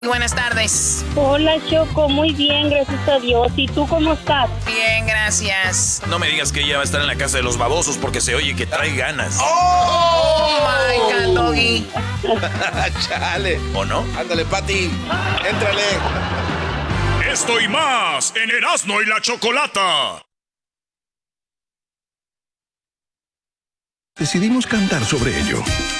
Buenas tardes. Hola, Choco, muy bien, gracias a Dios. ¿Y tú cómo estás? Bien, gracias. No me digas que ella va a estar en la casa de los babosos porque se oye que trae ganas. ¡Oh, my God, Doggy! Chale. ¿O no? Ándale, Pati. Éntrale. Esto y más en Erasmo y la Chocolata. Decidimos cantar sobre ello.